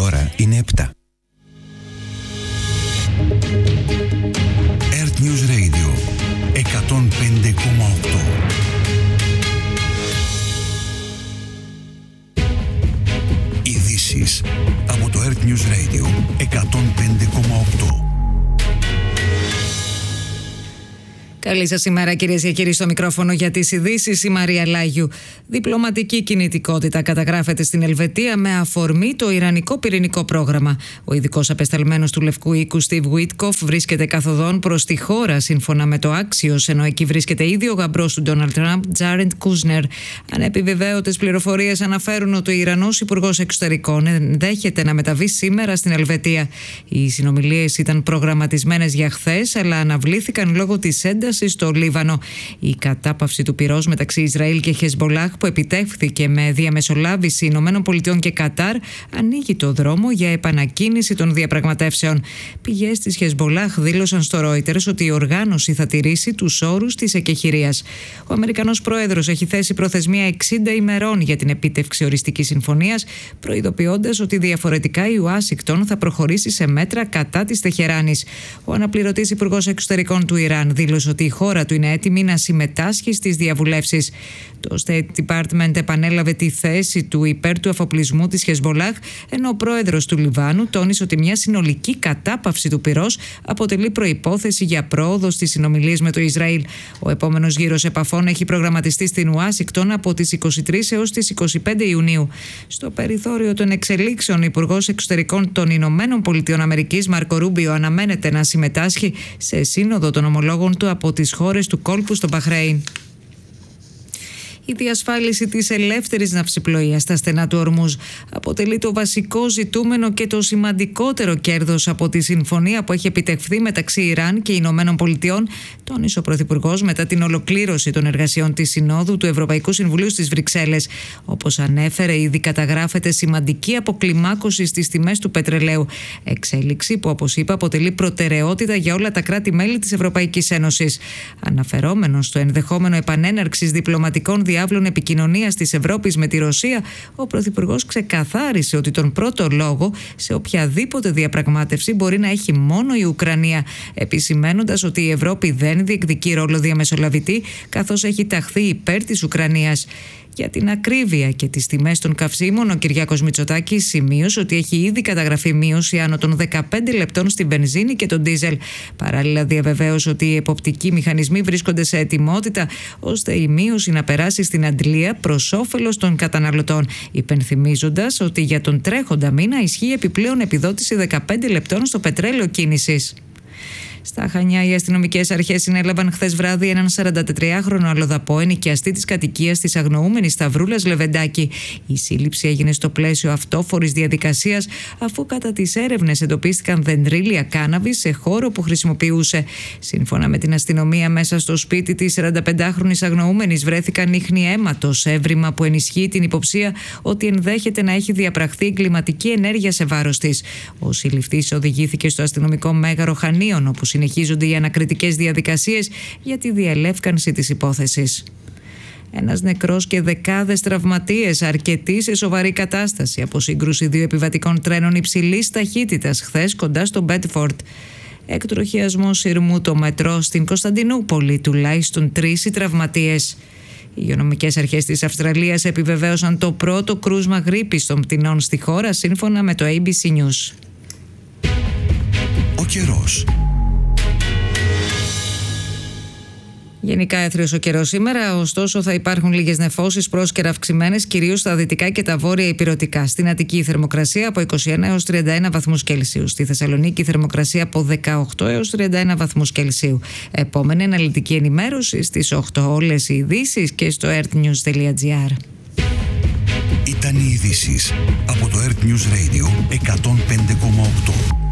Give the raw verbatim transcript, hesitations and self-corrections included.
ώρα είναι επτά. Earth News Radio εκατόν πέντε κόμμα οκτώ. Ειδήσεις από το Earth News Radio εκατόν πέντε κόμμα οκτώ. Καλή σας ημέρα, κυρίες και κύριοι, στο μικρόφωνο για τις ειδήσεις η Μαρία Λάγιου. Διπλωματική κινητικότητα καταγράφεται στην Ελβετία με αφορμή το Ιρανικό πυρηνικό πρόγραμμα. Ο ειδικός απεσταλμένος του Λευκού Οίκου Steve Witkoff βρίσκεται καθοδόν προς τη χώρα σύμφωνα με το Axios, ενώ εκεί βρίσκεται ήδη ο γαμπρός του Ντόναλντ Τραμπ, Τζάρεντ Κούσνερ. Ανεπιβεβαίωτες πληροφορίες αναφέρουν ότι ο Ιρανός Υπουργός Εξωτερικών ενδέχεται να μεταβεί σήμερα στην Ελβετία. Οι συνομιλίες ήταν προγραμματισμένες για χθες, αλλά αναβλήθηκαν λόγω της έντασης στο Λίβανο. Η κατάπαυση του πυρός μεταξύ Ισραήλ και Χεσμπολάχ, που επιτεύχθηκε με διαμεσολάβηση Ηνωμένων Πολιτειών και Κατάρ, ανοίγει το δρόμο για επανακίνηση των διαπραγματεύσεων. Πηγές της Χεσμπολάχ δήλωσαν στο Reuters ότι η οργάνωση θα τηρήσει τους όρους της εκεχηρίας. Ο Αμερικανός Πρόεδρος έχει θέσει προθεσμία εξήντα ημερών για την επίτευξη οριστικής συμφωνίας, προειδοποιώντας ότι διαφορετικά η Ουάσιγκτον θα προχωρήσει σε μέτρα κατά της Τεχεράνης. Ο αναπληρωτής Υπουργός Εξωτερικών του Ιράν δήλωσε ότι η χώρα του είναι έτοιμη να συμμετάσχει στις διαβουλεύσεις. Το State Department επανέλαβε τη θέση του υπέρ του αφοπλισμού της Χεσμπολάχ, ενώ ο πρόεδρος του Λιβάνου τόνισε ότι μια συνολική κατάπαυση του πυρός αποτελεί προϋπόθεση για πρόοδο στις συνομιλίες με το Ισραήλ. Ο επόμενος γύρος επαφών έχει προγραμματιστεί στην Ουάσιγκτον από τις είκοσι τρεις έως τις είκοσι πέντε Ιουνίου. Στο περιθώριο των εξελίξεων, ο Υπουργός Εξωτερικών των Ηνωμένων Πολιτειών Αμερικής, Μάρκο Ρούμπιο, αναμένεται να συμμετάσχει σε σύνοδο των ομολόγων του από τις χώρες του κόλπου στο Μπαχρέιν. Η διασφάλιση της ελεύθερης ναυσιπλοείας στα στενά του Ορμούζ αποτελεί το βασικό ζητούμενο και το σημαντικότερο κέρδος από τη συμφωνία που έχει επιτευχθεί μεταξύ Ιράν και Ηνωμένων Πολιτειών, τόνισε ο Πρωθυπουργός μετά την ολοκλήρωση των εργασιών της Συνόδου του Ευρωπαϊκού Συμβουλίου στις Βρυξέλλες. Όπως ανέφερε, ήδη καταγράφεται σημαντική αποκλιμάκωση στις τιμές του πετρελαίου. Εξέλιξη που, όπως είπα, αποτελεί προτεραιότητα για όλα τα κράτη-μέλη της Ευρωπαϊκής Ένωσης. Αναφερόμενος στο ενδεχόμενο επανέναρξης διπλωματικών διάβλων επικοινωνίας της Ευρώπης με τη Ρωσία, ο Πρωθυπουργός ξεκαθάρισε ότι τον πρώτο λόγο σε οποιαδήποτε διαπραγμάτευση μπορεί να έχει μόνο η Ουκρανία, επισημαίνοντας ότι η Ευρώπη δεν διεκδικεί ρόλο διαμεσολαβητή, καθώς έχει ταχθεί υπέρ της Ουκρανίας. Για την ακρίβεια και τις τιμές των καυσίμων, ο Κυριάκος Μητσοτάκης σημείωσε ότι έχει ήδη καταγραφεί μείωση άνω των δεκαπέντε λεπτών στην βενζίνη και τον ντίζελ. Παράλληλα, διαβεβαίωσε ότι οι εποπτικοί μηχανισμοί βρίσκονται σε ετοιμότητα ώστε η μείωση να περάσει στην αντλία προς όφελος των καταναλωτών, υπενθυμίζοντας ότι για τον τρέχοντα μήνα ισχύει επιπλέον επιδότηση δεκαπέντε λεπτών στο πετρέλαιο κίνησης. Στα Χανιά, οι αστυνομικές αρχές συνέλαβαν χθες βράδυ έναν σαραντατετράχρονο αλλοδαπό ενοικιαστή της κατοικίας της αγνοούμενης Σταυρούλας Λεβεντάκη. Η σύλληψη έγινε στο πλαίσιο αυτόφορης διαδικασίας, αφού κατά τις έρευνες εντοπίστηκαν δεντρίλια κάναβης σε χώρο που χρησιμοποιούσε. Σύμφωνα με την αστυνομία, μέσα στο σπίτι της σαρανταπεντάχρονης αγνοούμενης βρέθηκαν ίχνη αίματος, έβριμα που ενισχύει την υποψία ότι ενδέχεται να έχει διαπραχθεί εγκληματική ενέργεια σε βάρος της. Ο συλληφτής οδηγήθηκε στο αστυνομικό μέγαρο Χανίων, όπου συνεχίζονται οι ανακριτικές διαδικασίες για τη διελεύκανση της υπόθεσης. Ένας νεκρός και δεκάδες τραυματίες, αρκετοί σε σοβαρή κατάσταση από σύγκρουση δύο επιβατικών τρένων υψηλής ταχύτητας χθες κοντά στο Μπέτφορντ. Εκτροχιασμό σειρμού το μετρό στην Κωνσταντινούπολη, τουλάχιστον τρεις οι τραυματίες. Οι υγειονομικές αρχές της Αυστραλίας επιβεβαίωσαν το πρώτο κρούσμα γρίπης των πτηνών στη χώρα, σύμφωνα με το έι μπι σι News. Ο καιρός. Γενικά έθριος ο καιρός σήμερα, ωστόσο θα υπάρχουν λίγες νεφώσεις πρόσκαιρα αυξημένες, κυρίως στα δυτικά και τα βόρεια ηπειρωτικά. Στην Αττική η θερμοκρασία από είκοσι ένα έως τριάντα ένα βαθμούς Κελσίου. Στη Θεσσαλονίκη η θερμοκρασία από δεκαοκτώ έως τριάντα ένα βαθμούς Κελσίου. Επόμενη αναλυτική ενημέρωση στις οκτώ. Όλες οι ειδήσεις και στο earthnews τελεία gr. Ήταν οι ειδήσεις από το Earth News Radio εκατόν πέντε κόμμα οκτώ.